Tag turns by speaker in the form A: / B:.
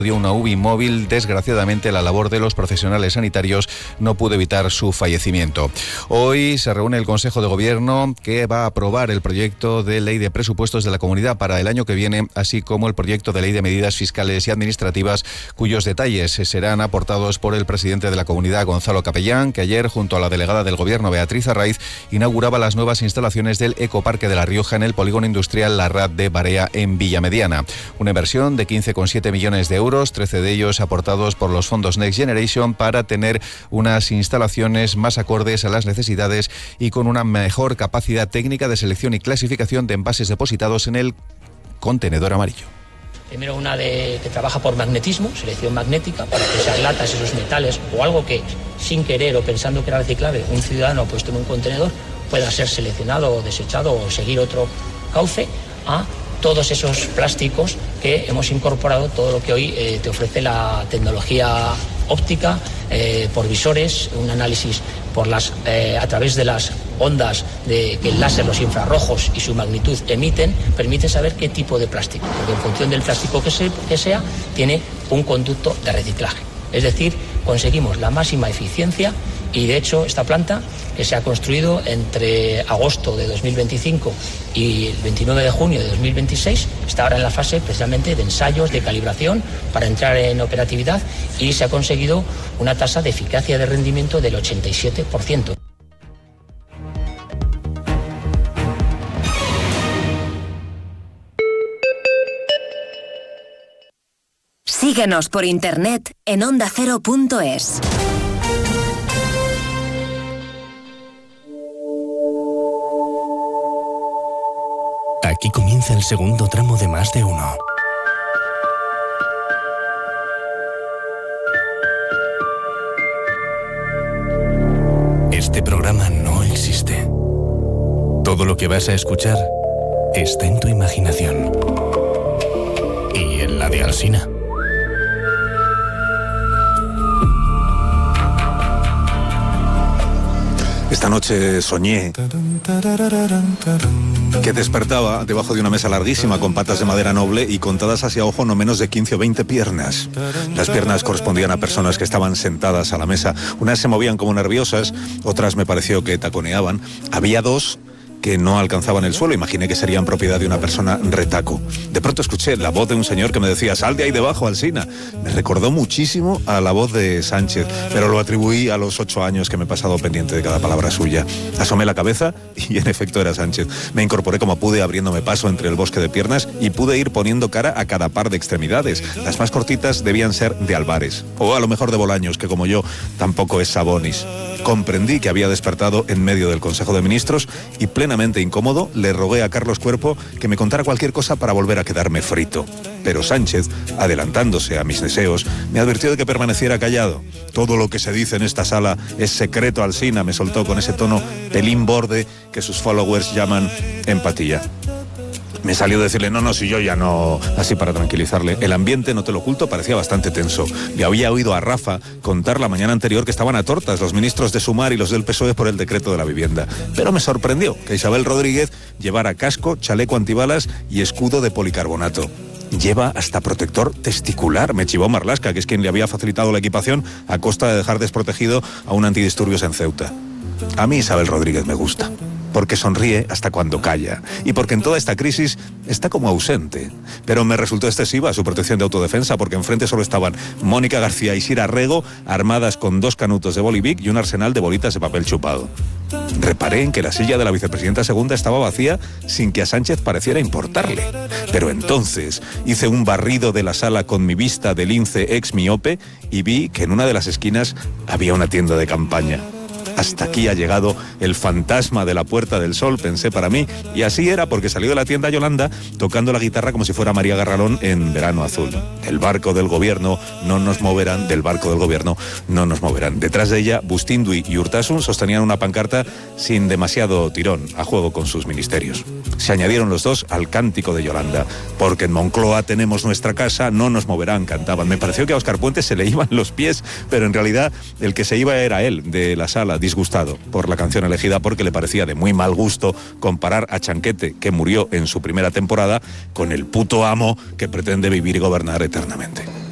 A: dio una UBI móvil. Desgraciadamente, la labor de los profesionales sanitarios no pudo evitar su fallecimiento. Hoy se reúne el Consejo de Gobierno, que va a aprobar el proyecto de ley de presupuestos de la comunidad para el año que viene, así como el proyecto de ley de medidas fiscales y administrativas, cuyos detalles serán aportados por el presidente de la comunidad, Gonzalo Capellán, que ayer, junto a la delegada del Gobierno, Beatriz Arraiz, inauguraba las nuevas instalaciones del Ecoparque de La Rioja en el polígono industrial La Rad de Barea, en Villamediana. Una inversión de 15,7 millones de euros, 13 de ellos aportados por los fondos Next Generation, para tener unas instalaciones más acordes a las necesidades y con una mejor capacidad técnica de selección y clasificación de envases depositados en el contenedor amarillo.
B: Primero una que trabaja por magnetismo, selección magnética, para que esas latas, esos metales o algo que sin querer o pensando que era reciclable un ciudadano ha puesto en un contenedor pueda ser seleccionado o desechado o seguir otro cauce a todos esos plásticos que hemos incorporado, todo lo que hoy te ofrece la tecnología óptica, por visores, un análisis a través de las ondas que el láser, los infrarrojos y su magnitud emiten, permite saber qué tipo de plástico, porque en función del plástico que sea, tiene un conducto de reciclaje. Es decir, conseguimos la máxima eficiencia y, de hecho, esta planta, que se ha construido entre agosto de 2025 y el 29 de junio de 2026, está ahora en la fase precisamente de ensayos, de calibración para entrar en operatividad, y se ha conseguido una tasa de eficacia de rendimiento del 87%.
C: Síguenos por internet en ondacero.es.
D: Aquí comienza el segundo tramo de Más de Uno. Este programa no existe. Todo lo que vas a escuchar está en tu imaginación. Y en la de Alsina.
E: Esta noche soñé que despertaba debajo de una mesa larguísima con patas de madera noble y contadas hacia ojo no menos de 15 o 20 piernas. Las piernas correspondían a personas que estaban sentadas a la mesa. Unas se movían como nerviosas, otras me pareció que taconeaban. Había dos que no alcanzaban el suelo. Imaginé que serían propiedad de una persona retaco. De pronto escuché la voz de un señor que me decía: sal de ahí debajo, Alsina. Me recordó muchísimo a la voz de Sánchez, pero lo atribuí a los 8 años que me he pasado pendiente de cada palabra suya. Asomé la cabeza y en efecto era Sánchez. Me incorporé como pude, abriéndome paso entre el bosque de piernas, y pude ir poniendo cara a cada par de extremidades. Las más cortitas debían ser de Álvarez, o a lo mejor de Bolaños, que como yo tampoco es Sabonis. Comprendí que había despertado en medio del Consejo de Ministros y, plenamente incómodo, le rogué a Carlos Cuerpo que me contara cualquier cosa para volver a quedarme frito. Pero Sánchez, adelantándose a mis deseos, me advirtió de que permaneciera callado. Todo lo que se dice en esta sala es secreto, Alsina, me soltó con ese tono pelín borde que sus followers llaman empatía. Me salió decirle, no, si yo ya no... Así para tranquilizarle. El ambiente, no te lo oculto, parecía bastante tenso. Le había oído a Rafa contar la mañana anterior que estaban a tortas los ministros de Sumar y los del PSOE por el decreto de la vivienda. Pero me sorprendió que Isabel Rodríguez llevara casco, chaleco antibalas y escudo de policarbonato. Lleva hasta protector testicular, me chivó Marlaska, que es quien le había facilitado la equipación a costa de dejar desprotegido a un antidisturbios en Ceuta. A mí Isabel Rodríguez me gusta, porque sonríe hasta cuando calla, y porque en toda esta crisis está como ausente. Pero me resultó excesiva su protección de autodefensa, porque enfrente solo estaban Mónica García y Sira Rego, armadas con 2 canutos de Bolivic y un arsenal de bolitas de papel chupado. Reparé en que la silla de la vicepresidenta segunda estaba vacía sin que a Sánchez pareciera importarle. Pero entonces hice un barrido de la sala con mi vista de lince ex miope y vi que en una de las esquinas había una tienda de campaña. Hasta aquí ha llegado el fantasma de la Puerta del Sol, pensé para mí, y así era, porque salió de la tienda Yolanda tocando la guitarra como si fuera María Garralón en Verano Azul. Del barco del gobierno no nos moverán, del barco del gobierno no nos moverán. Detrás de ella, Bustindui y Urtasun sostenían una pancarta sin demasiado tirón, a juego con sus ministerios. Se añadieron los dos al cántico de Yolanda. Porque en Moncloa tenemos nuestra casa, no nos moverán, cantaban. Me pareció que a Óscar Puente se le iban los pies, pero en realidad el que se iba era él, de la sala, disgustado por la canción elegida, porque le parecía de muy mal gusto comparar a Chanquete, que murió en su primera temporada, con el puto amo que pretende vivir y gobernar eternamente.